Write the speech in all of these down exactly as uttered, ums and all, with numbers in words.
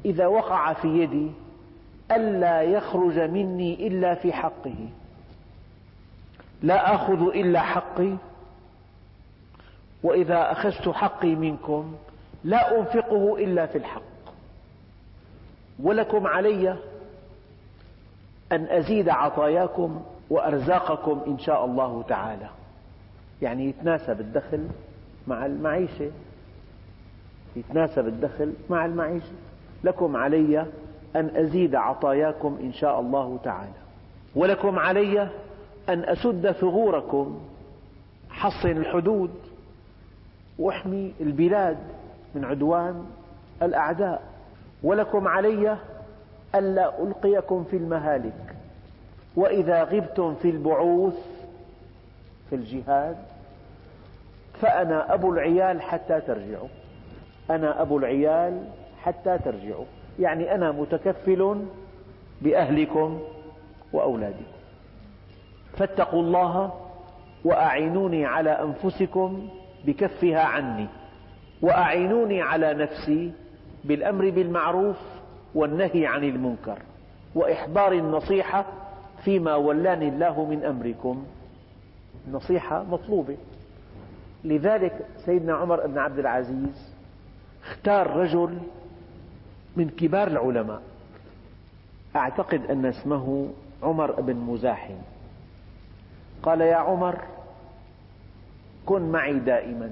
إذا وقع في يدي ألا يخرج مني إلا في حقه، لا آخذ إلا حقي، وإذا أخذت حقي منكم لا أنفقه إلا في الحق، ولكم علي أن أزيد عطاياكم وأرزاقكم إن شاء الله تعالى. يعني يتناسب الدخل مع المعيشة، يتناسب الدخل مع المعيشة. لكم علي أن أزيد عطاياكم إن شاء الله تعالى، ولكم علي أن أسد ثغوركم، حصن الحدود وأحمي البلاد من عدوان الأعداء، ولكم علي ألا ألقيكم في المهالك، وإذا غبتم في البعوث في الجهاد فأنا أبو العيال حتى ترجعوا، أنا أبو العيال حتى ترجعوا، يعني أنا متكفل بأهلكم وأولادكم. فاتقوا الله وأعينوني على أنفسكم بكفها عني، وأعينوني على نفسي بالأمر بالمعروف والنهي عن المنكر وإحضار النصيحة فيما ولاني الله من أمركم. النصيحة مطلوبة. لذلك سيدنا عمر بن عبد العزيز اختار رجل من كبار العلماء، أعتقد أن اسمه عمر بن مزاحم. قال: يا عمر، كن معي دائما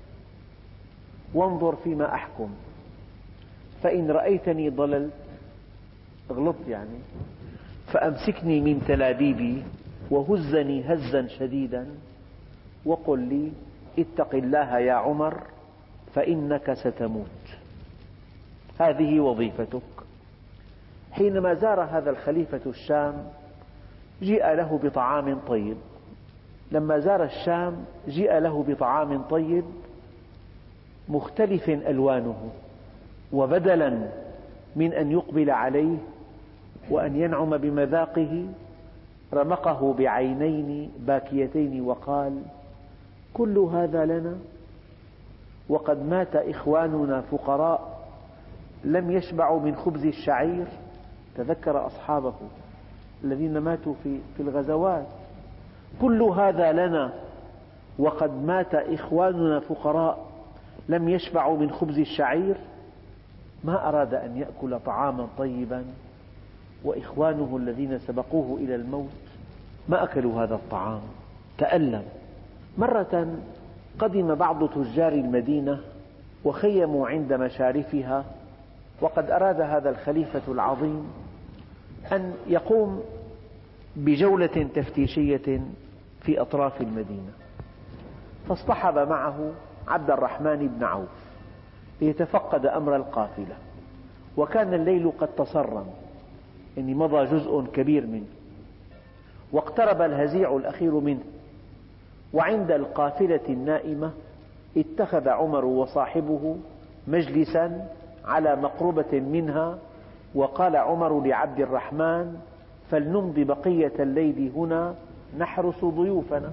وانظر فيما أحكم، فإن رأيتني ضللت غلطت يعني فأمسكني من تلابيبي وهزني هزا شديدا وقل لي: اتق الله يا عمر فإنك ستموت. هذه وظيفتك. حينما زار هذا الخليفة الشام جيء له بطعام طيب. لما زار الشام جيء له بطعام طيب مختلف ألوانه، وبدلا من أن يقبل عليه وأن ينعم بمذاقه رمقه بعينين باكيتين وقال: كل هذا لنا وقد مات إخواننا فقراء لم يشبعوا من خبز الشعير. تذكر أصحابه الذين ماتوا في في الغزوات. كل هذا لنا وقد مات إخواننا فقراء لم يشبعوا من خبز الشعير. ما أراد أن يأكل طعاما طيبا وإخوانه الذين سبقوه إلى الموت ما أكلوا هذا الطعام، تألم. مرة قدم بعض تجار المدينة وخيموا عند مشارفها، وقد أراد هذا الخليفة العظيم أن يقوم بجولة تفتيشية في أطراف المدينة، فاصطحب معه عبد الرحمن بن عوف ليتفقد أمر القافلة. وكان الليل قد تصرم، يعني مضى جزء كبير منه، واقترب الهزيع الأخير منه. وعند القافلة النائمة اتخذ عمر وصاحبه مجلسا على مقربة منها، وقال عمر لعبد الرحمن: فلنمضي بقية الليل هنا نحرس ضيوفنا.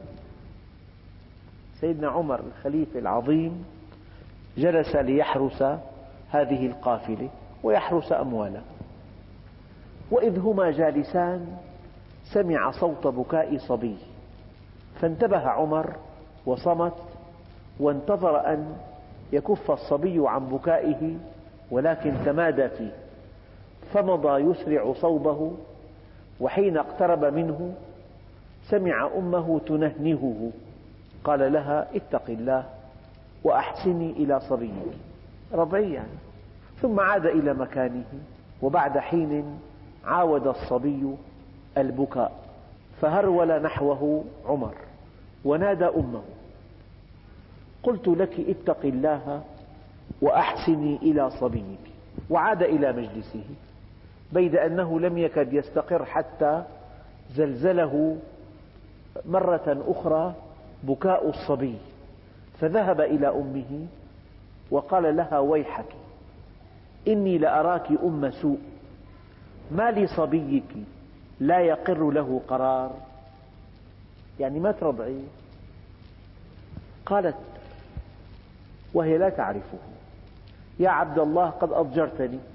سيدنا عمر الخليفة العظيم جلس ليحرس هذه القافلة ويحرس أمواله. وإذ هما جالسان سمع صوت بكاء صبي، فانتبه عمر وصمت وانتظر أن يكف الصبي عن بكائه، ولكن تمادى فيه، فمضى يسرع صوبه. وحين اقترب منه سمع أمه تنهنهه، قال لها: اتق الله وأحسني إلى صبيك، رضعي يعني. ثم عاد إلى مكانه، وبعد حين عاود الصبي البكاء، فهرول نحوه عمر ونادى أمه: قلت لك اتق الله وأحسني إلى صبيك. وعاد إلى مجلسه، بيد أنه لم يكد يستقر حتى زلزله مرة أخرى بكاء الصبي، فذهب إلى أمه وقال لها: ويحك، إني لأراك أم سوء، ما لصبيك لا يقر له قرار، يعني ما ترضعي. قالت وهي لا تعرفه: يا عبد الله، قد أضجرتني،